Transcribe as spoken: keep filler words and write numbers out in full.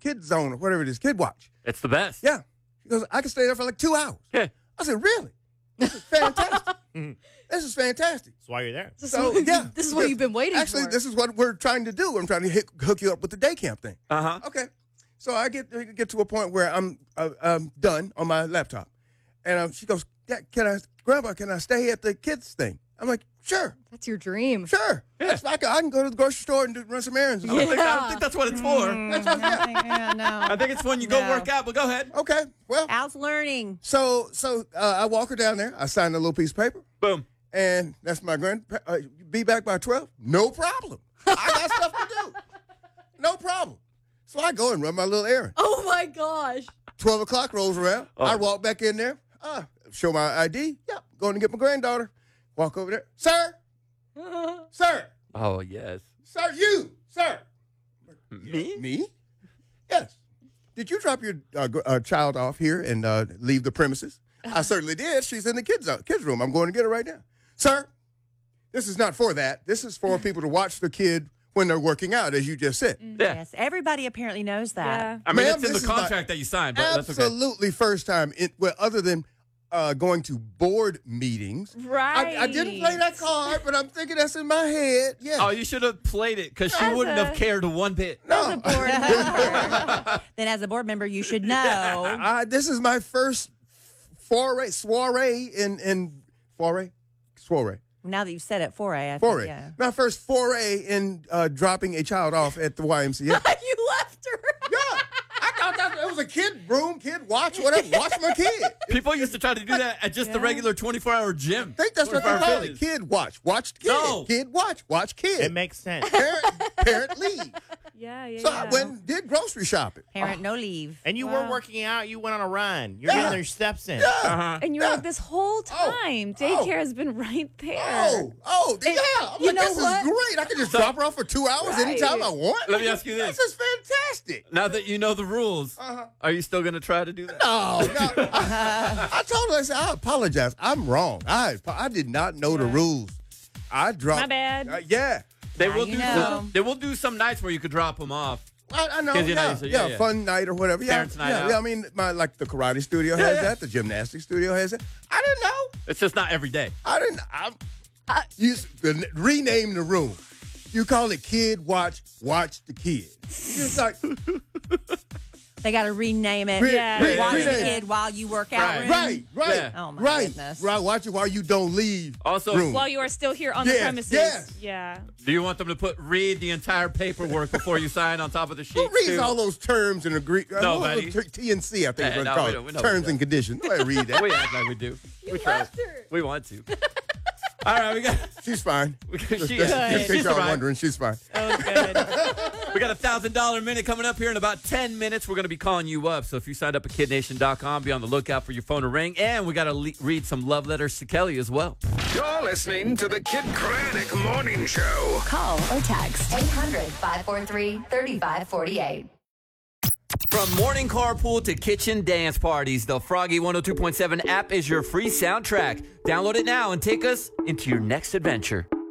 Kid Zone or whatever it is, Kid Watch. It's the best. Yeah. She goes, I can stay there for like two hours. Yeah. I said, really? This is fantastic. This is fantastic. That's why you're there. This, So, is, yeah. this is what you've been waiting Actually, for. this is what we're trying to do. I'm trying to hit, hook you up with the day camp thing. Uh-huh. Okay. So I get get to a point where I'm uh, I'm done on my laptop. And um, she goes, yeah, can I, Grandpa, can I stay at the kids thing? I'm like, sure, That's your dream. sure. That's like, I can go to the grocery store and do, run some errands. I don't, think, I don't think that's what it's for. That's what, yeah. Yeah, no. I think it's when you go No. work out, but go ahead. Okay, well, Al's learning. so so uh, I walk her down there. I sign a little piece of paper. Boom. And that's my grand. Uh, be back by twelve? No problem. I got stuff to do. No problem. So I go and run my little errand. Oh my gosh. twelve o'clock rolls around. Oh. I walk back in there. Uh, show my I D. Yep. Going to get my granddaughter. Walk over there. Sir. Sir. Oh, yes. Sir, you. Sir. Me? Me? Yes. Did you drop your uh, gr- uh, child off here and uh, leave the premises? I certainly did. She's in the kids uh, kids room. I'm going to get her right now. Sir, this is not for that. This is for people to watch the kid when they're working out, as you just said. Yeah. Yes, everybody apparently knows that. Yeah. I mean, Ma'am, it's in the this is my- contract that you signed, but that's okay. Absolutely first time, it, well, other than uh, going to board meetings. Right. I, I didn't play that card, but I'm thinking that's in my head. Yeah. Oh, you should have played it because she As wouldn't a- have cared one bit. no. Then as a board member, you should know. I, this is my first foray, soiree in, in foray? Soiree. Now that you've said it, foray. I think, Foray. yeah. My first foray in uh, dropping a child off at the Y M C A. you left her. Yeah. I thought that it was a kid room, kid watch, whatever. Watch my kid. People used to try to do that at just the regular twenty-four hour gym. I think that's what they twenty-four hour call it. fitness. Kid watch. Watch kid. No. Kid watch. Watch kid. It makes sense. parent, parent leave. Yeah, yeah, So yeah. I went and did grocery shopping. Parent, no leave. And you Wow. were working out. You went on a run. You're Yeah. getting your steps in. Uh-huh. and you're Yeah. like, this whole time, daycare has been right there. Oh, oh, yeah. I'm you like, know this what? is great. I can just drop her off for two hours Right. anytime I want. Let me ask you this. This is fantastic. Now that you know the rules, Uh-huh. are you still going to try to do that? No, no. I, I told her, I said, I apologize. I'm wrong. I I did not know the rules. I dropped. My bad. Uh, yeah. They Now will you do know. some, they will do some nights where you could drop them off. I, I know. 'Cause you know, Yeah, so yeah, yeah, yeah. fun night or whatever. Yeah, Parents' night yeah, out. yeah. I mean, my like the karate studio Yeah, has yeah. that. The gymnastics studio has that. I didn't know. It's just not every day. I didn't. I, I, you s- the- rename the room. You call it Kid Watch. Watch the kid. It's like They got to rename it. Re- Yeah, re- Watch the rename. kid while you work out. Right. room. Right, right, Yeah. Oh, my right, goodness. right. Watch it while you don't leave. Also, room. While you are still here on the Yes, premises. yes. Yeah. do you want them to put read the entire paperwork before you sign on top of the sheet? Who reads too? all those terms and agree? Uh, Nobody. what was it? T and C, I think Eh, is what no, it's we called. don't- we don't Terms read and conditions. Nobody read that. We act like we do. You we try. left her. We want to. All right, we got She's fine. we got, Just, she, just, Good. just in case she's y'all fine. wondering, she's fine. Oh, good. We got a thousand dollar minute coming up here in about ten minutes. We're going to be calling you up. So if you signed up at kid nation dot com, be on the lookout for your phone to ring. And we got to le- read some love letters to Kelly as well. You're listening to the Kid Craddock Morning Show. Call or text eight hundred, five four three, three five four eight. From morning carpool to kitchen dance parties, the Froggy one oh two point seven app is your free soundtrack. Download it now and take us into your next adventure.